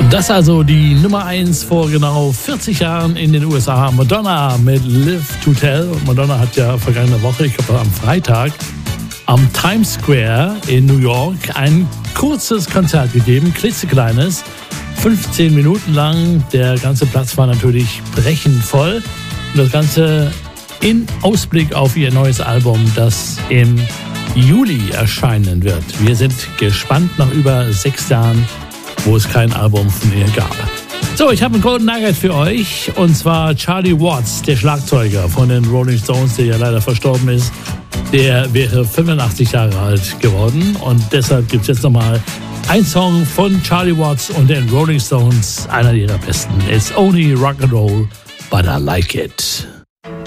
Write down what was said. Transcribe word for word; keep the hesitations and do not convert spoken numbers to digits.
Das also die Nummer eins vor genau vierzig Jahren in den U S A. Madonna mit Live to Tell. Madonna hat ja vergangene Woche, ich glaube am Freitag, am Times Square in New York ein kurzes Konzert gegeben, klitzekleines, fünfzehn Minuten lang. Der ganze Platz war natürlich brechend voll. Und das Ganze in Ausblick auf ihr neues Album, das im Juli erscheinen wird. Wir sind gespannt nach über sechs Jahren, wo es kein Album von ihr gab. So, ich habe einen Golden Nugget für euch, und zwar Charlie Watts, der Schlagzeuger von den Rolling Stones, der ja leider verstorben ist. Der wäre fünfundachtzig Jahre alt geworden, und deshalb gibt es jetzt nochmal ein Song von Charlie Watts und den Rolling Stones, einer ihrer besten. It's only rock and roll, but I like it.